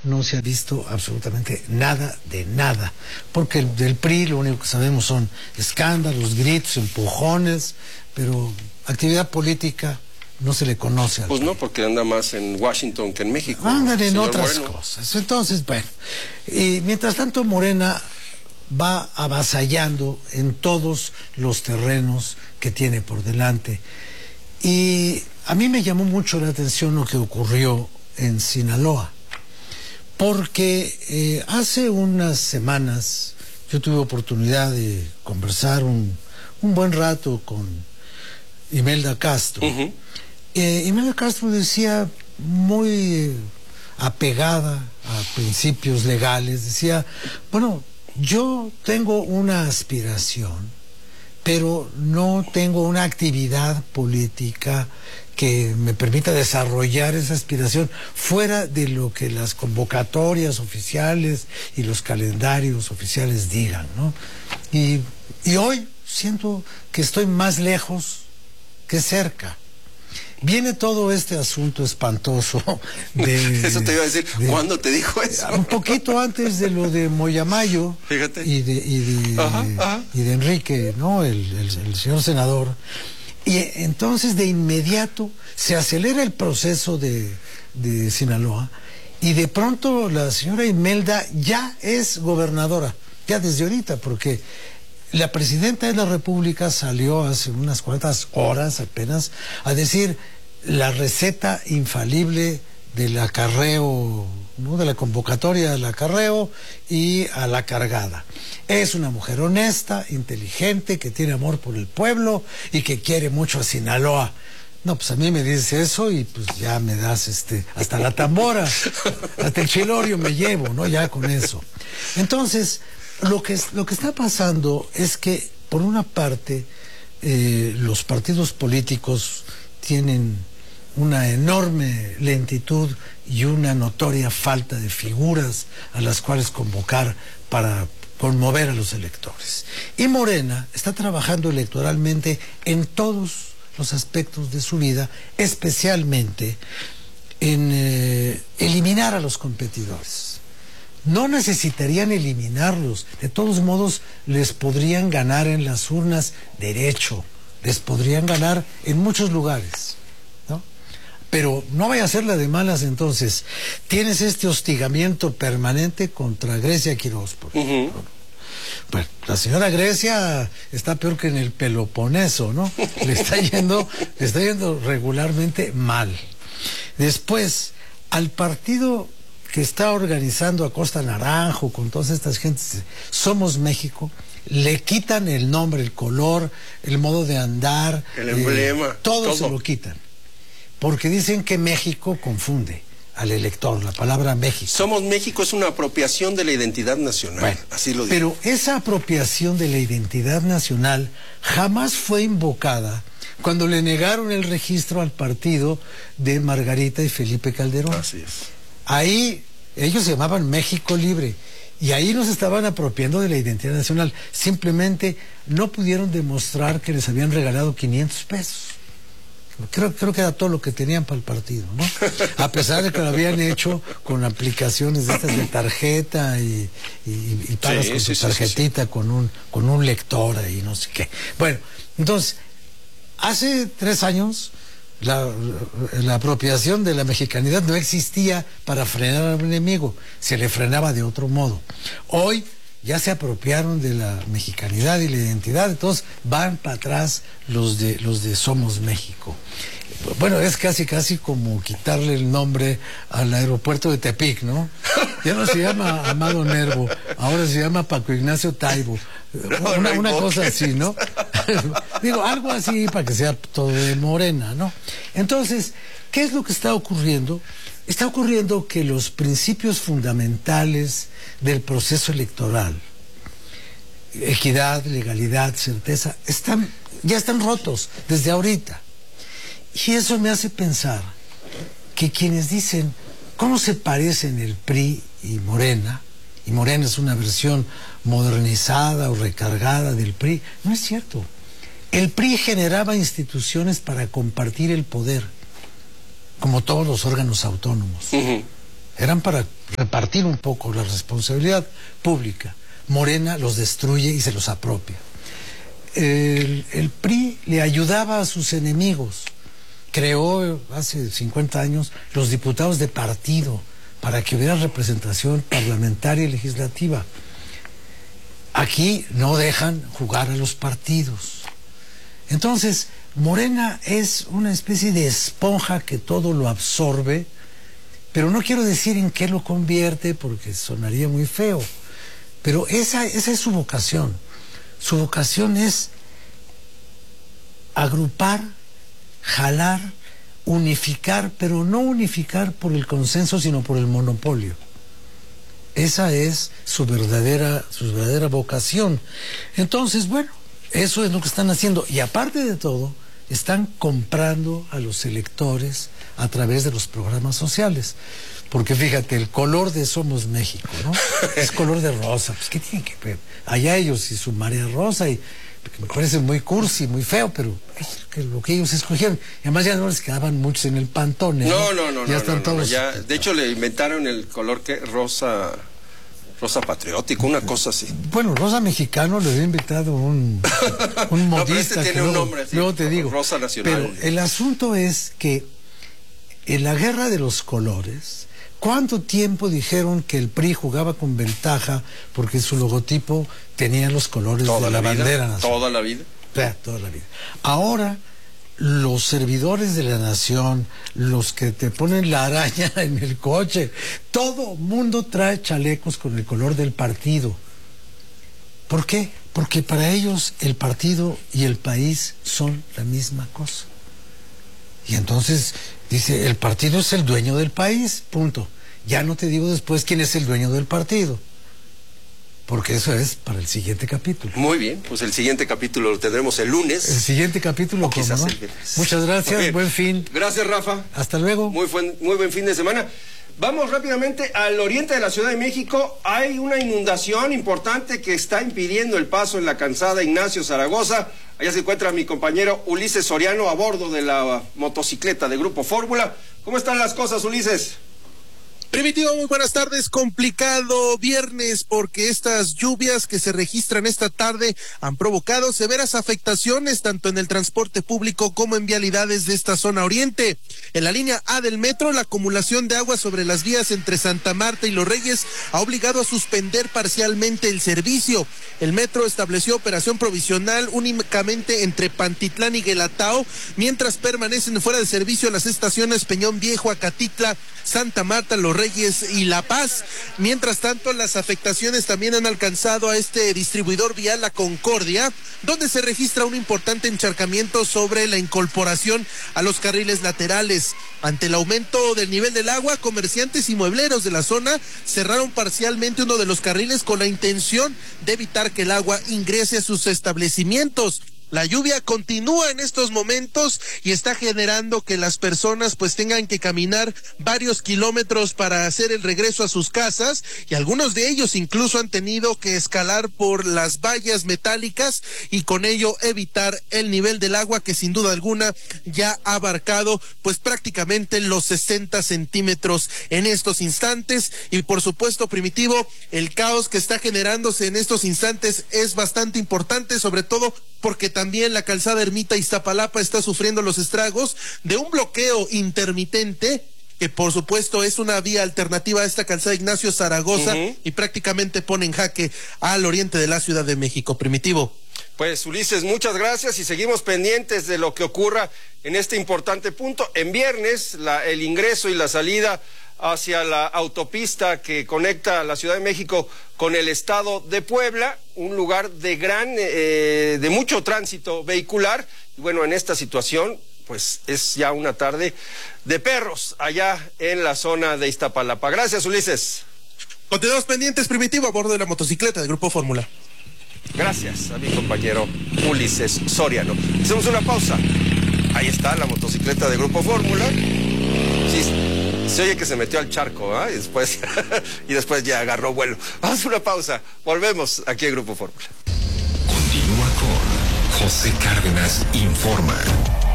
no se ha visto absolutamente nada de nada, porque del PRI lo único que sabemos son escándalos, gritos, empujones, pero actividad política no se le conoce al Pues PRI. no, porque anda más en Washington que en México. Andan en señor otras Moreno. cosas. Entonces, bueno, y mientras tanto Morena va avasallando en todos los terrenos que tiene por delante. Y a mí me llamó mucho la atención lo que ocurrió en Sinaloa, porque hace unas semanas yo tuve oportunidad de conversar un buen rato con Imelda Castro. Imelda Castro decía, muy apegada a principios legales, decía, bueno, yo tengo una aspiración, pero no tengo una actividad política que me permita desarrollar esa aspiración fuera de lo que las convocatorias oficiales y los calendarios oficiales digan, ¿no? Y hoy siento que estoy más lejos que cerca. Viene todo este asunto espantoso de... Eso te iba a decir, ¿cuándo te dijo eso? Un poquito antes de lo de Moyamayo. Fíjate. Y de Enrique, ¿no? El señor senador. Y entonces de inmediato se acelera el proceso de Sinaloa y de pronto la señora Imelda ya es gobernadora, ya desde ahorita, porque la presidenta de la República salió hace unas cuantas horas apenas a decir la receta infalible del acarreo, ¿no? De la convocatoria al acarreo y a la cargada. Es una mujer honesta, inteligente, que tiene amor por el pueblo y que quiere mucho a Sinaloa. No, pues a mí me dice eso y pues ya me das hasta la tambora, hasta el chilorio me llevo, ¿no? Ya con eso. Entonces, lo que está pasando es que, por una parte, los partidos políticos tienen una enorme lentitud y una notoria falta de figuras a las cuales convocar para conmover a los electores. Y Morena está trabajando electoralmente en todos los aspectos de su vida, especialmente en eliminar a los competidores. No necesitarían eliminarlos, de todos modos les podrían ganar en las urnas derecho, les podrían ganar en muchos lugares, ¿no? Pero no vaya a ser la de malas entonces. Tienes este hostigamiento permanente contra Grecia Quiroz, por ejemplo. Bueno, la señora Grecia está peor que en el Peloponeso, ¿no? Le está yendo regularmente mal. Después, al partido que está organizando a Costa Naranjo, con todas estas gentes, Somos México, le quitan el nombre, el color, el modo de andar, el emblema, todo se lo quitan, porque dicen que México confunde al elector, la palabra México. Somos México es una apropiación de la identidad nacional, bueno, así lo digo. Pero esa apropiación de la identidad nacional jamás fue invocada cuando le negaron el registro al partido de Margarita y Felipe Calderón. Así es. Ahí ellos se llamaban México Libre y ahí nos estaban apropiando de la identidad nacional. Simplemente no pudieron demostrar que les habían regalado 500 pesos. Creo que era todo lo que tenían para el partido, ¿no? A pesar de que lo habían hecho con aplicaciones de estas de tarjeta y pagas con tu tarjetita con un lector y no sé qué. Bueno, entonces, hace 3 años la apropiación de la mexicanidad no existía para frenar al enemigo, se le frenaba de otro modo. Hoy ya se apropiaron de la mexicanidad y la identidad, entonces van para atrás los de Somos México. Bueno, es casi como quitarle el nombre al aeropuerto de Tepic, ¿no? Ya no se llama Amado Nervo, ahora se llama Paco Ignacio Taibo. Una cosa así, ¿no? Digo, algo así para que sea todo de Morena, ¿no? Entonces, ¿qué es lo que está ocurriendo? Está ocurriendo que los principios fundamentales del proceso electoral, equidad, legalidad, certeza, ya están rotos desde ahorita. Y eso me hace pensar que quienes dicen cómo se parecen el PRI y Morena es una versión modernizada o recargada del PRI, no es cierto. El PRI generaba instituciones para compartir el poder, como todos los órganos autónomos. Eran para repartir un poco la responsabilidad pública. Morena los destruye y se los apropia. El PRI le ayudaba a sus enemigos. Creó hace 50 años los diputados de partido para que hubiera representación parlamentaria y legislativa. Aquí no dejan jugar a los partidos. Entonces, Morena es una especie de esponja que todo lo absorbe, pero no quiero decir en qué lo convierte porque sonaría muy feo. Pero esa es su vocación. Su vocación es agrupar, jalar, unificar, pero no unificar por el consenso, sino por el monopolio. Esa es su verdadera vocación. Entonces, bueno, eso es lo que están haciendo. Y aparte de todo, están comprando a los electores a través de los programas sociales. Porque fíjate, el color de Somos México, ¿no? Es color de rosa. Pues, ¿qué tienen que ver? Allá ellos y su marea rosa, y me parece muy cursi, muy feo, pero es lo que ellos escogieron. Y además ya no les quedaban muchos en el Pantone. No. Ya están todos. Ya, de hecho, le inventaron el color que rosa patriótico, una cosa así. Bueno, rosa mexicano le había inventado un modista. No, pero este tiene un nombre así. Luego te digo. Rosa nacional. Pero el asunto es que en la guerra de los colores, ¿cuánto tiempo dijeron que el PRI jugaba con ventaja porque su logotipo tenía los colores de la bandera nacional? Toda la vida. Toda la vida. Ahora, los servidores de la nación, los que te ponen la araña en el coche, todo mundo trae chalecos con el color del partido. ¿Por qué? Porque para ellos el partido y el país son la misma cosa. Y entonces dice, el partido es el dueño del país, punto. Ya no te digo después quién es el dueño del partido, porque eso es para el siguiente capítulo. Muy bien, pues el siguiente capítulo lo tendremos el lunes. El siguiente capítulo, ¿cómo no? Muchas gracias, buen fin. Gracias, Rafa. Hasta luego. Muy buen fin de semana. Vamos rápidamente al oriente de la Ciudad de México. Hay una inundación importante que está impidiendo el paso en la calzada Ignacio Zaragoza. Allá se encuentra mi compañero Ulises Soriano a bordo de la motocicleta de Grupo Fórmula. ¿Cómo están las cosas, Ulises? Primitivo, muy buenas tardes. Complicado viernes porque estas lluvias que se registran esta tarde han provocado severas afectaciones tanto en el transporte público como en vialidades de esta zona oriente. En la línea A del metro, la acumulación de agua sobre las vías entre Santa Marta y Los Reyes ha obligado a suspender parcialmente el servicio. El metro estableció operación provisional únicamente entre Pantitlán y Guelatao, mientras permanecen fuera de servicio las estaciones Peñón Viejo, Acatitla, Santa Marta, Los Reyes y La Paz. Mientras tanto, las afectaciones también han alcanzado a este distribuidor vial La Concordia, donde se registra un importante encharcamiento sobre la incorporación a los carriles laterales. Ante el aumento del nivel del agua, comerciantes y muebleros de la zona cerraron parcialmente uno de los carriles con la intención de evitar que el agua ingrese a sus establecimientos. La lluvia continúa en estos momentos y está generando que las personas pues tengan que caminar varios kilómetros para hacer el regreso a sus casas, y algunos de ellos incluso han tenido que escalar por las vallas metálicas y con ello evitar el nivel del agua, que sin duda alguna ya ha abarcado pues prácticamente los 60 centímetros en estos instantes. Y por supuesto, Primitivo, el caos que está generándose en estos instantes es bastante importante, sobre todo porque también la calzada Ermita Iztapalapa está sufriendo los estragos de un bloqueo intermitente, que por supuesto es una vía alternativa a esta calzada Ignacio Zaragoza, y prácticamente pone en jaque al oriente de la Ciudad de México. Primitivo. Pues Ulises, muchas gracias y seguimos pendientes de lo que ocurra en este importante punto. En viernes, el ingreso y la salida hacia la autopista que conecta la Ciudad de México con el estado de Puebla, un lugar de mucho tránsito vehicular. Y bueno, en esta situación, pues es ya una tarde de perros allá en la zona de Iztapalapa. Gracias, Ulises. Continuamos pendientes, Primitivo, a bordo de la motocicleta del Grupo Fórmula. Gracias a mi compañero Ulises Soriano. Hacemos una pausa. Ahí está la motocicleta de Grupo Fórmula. Sí, se oye que se metió al charco, ¿eh? y después ya agarró vuelo. Vamos a una pausa. Volvemos aquí en Grupo Fórmula. Continúa con José Cárdenas Informa.